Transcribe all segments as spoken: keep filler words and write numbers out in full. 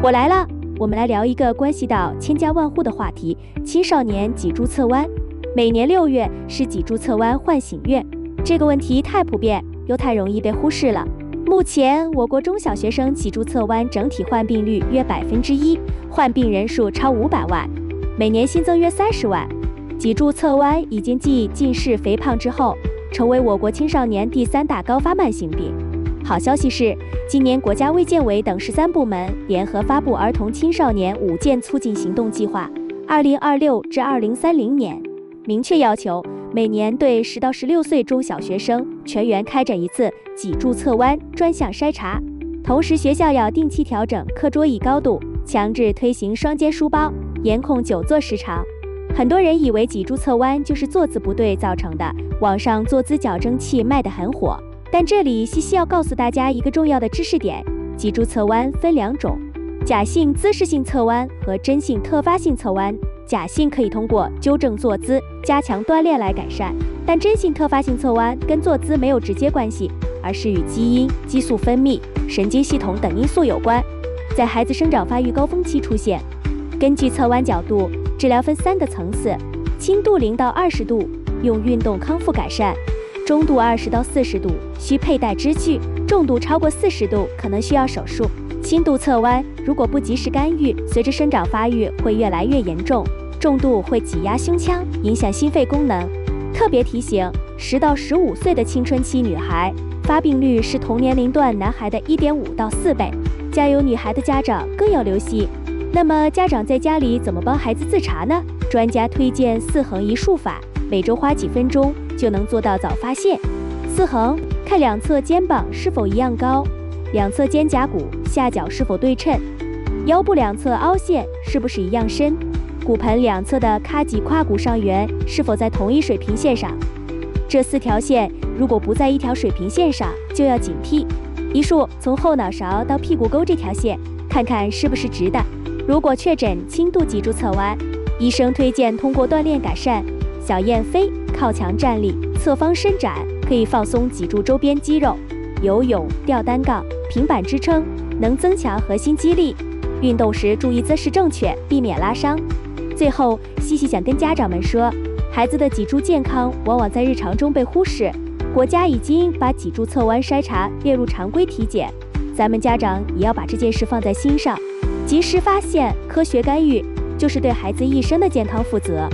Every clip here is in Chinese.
我来了，我们来聊一个关系到千家万户的话题——青少年脊柱侧弯。每年六月是脊柱侧弯唤醒月，这个问题太普遍，又太容易被忽视了。目前，我国中小学生脊柱侧弯整体患病率约百分之一，患病人数超五百万，每年新增约三十万。脊柱侧弯已经继近视、肥胖之后，成为我国青少年第三大高发慢性病。好消息是，今年国家卫健委等十三部门联合发布儿童青少年五健促进行动计划，二零二六至二零三零年，明确要求每年对十到十六岁中小学生全员开展一次脊柱侧弯专项筛查。同时，学校要定期调整课桌椅高度，强制推行双肩书包，严控久坐时长。很多人以为脊柱侧弯就是坐姿不对造成的，网上坐姿矫正器卖得很火。但这里西西要告诉大家一个重要的知识点：脊柱侧弯分两种，假性姿势性侧弯和真性特发性侧弯。假性可以通过纠正坐姿、加强锻炼来改善，但真性特发性侧弯跟坐姿没有直接关系，而是与基因、激素分泌、神经系统等因素有关，在孩子生长发育高峰期出现。根据侧弯角度，治疗分三个层次：轻度零到二十度，用运动康复改善；中度二十到四十度，需佩戴支具；重度超过四十度，可能需要手术。轻度侧弯如果不及时干预，随着生长发育会越来越严重，重度会挤压胸腔，影响心肺功能。特别提醒，十到十五岁的青春期女孩发病率是同年龄段男孩的 一点五到四倍，家有女孩的家长更要留心。那么家长在家里怎么帮孩子自查呢？专家推荐四横一竖法，每周花几分钟就能做到早发现。四横，看两侧肩膀是否一样高，两侧肩胛骨下角是否对称，腰部两侧凹陷是不是一样深，骨盆两侧的髂脊胯骨上缘是否在同一水平线上。这四条线如果不在一条水平线上，就要警惕。一竖，从后脑勺到屁股沟这条线，看看是不是直的。如果确诊轻度脊柱侧弯，医生推荐通过锻炼改善。小燕飞靠墙站立，侧方伸展，可以放松脊柱周边肌肉。游泳、吊单杠、平板支撑能增强核心肌力。运动时注意姿势正确，避免拉伤。最后，西西想跟家长们说，孩子的脊柱健康往往在日常中被忽视，国家已经把脊柱侧弯筛查列入常规体检，咱们家长也要把这件事放在心上，及时发现，科学干预，就是对孩子一生的健康负责。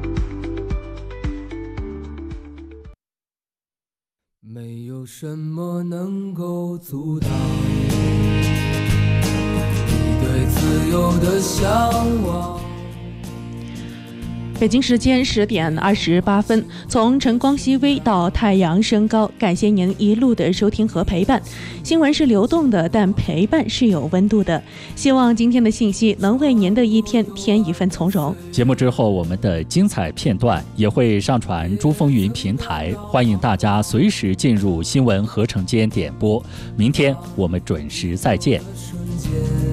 没有什么能够阻挡你对自由的向往。 北京时间十点二十八分，从晨光熹微到太阳升高，感谢您一路的收听和陪伴。新闻是流动的，但陪伴是有温度的。希望今天的信息能为您的一天添一份从容。 节目之后，我们的精彩片段也会上传珠风云平台，欢迎大家随时进入新闻合成间点播。明天我们准时再见。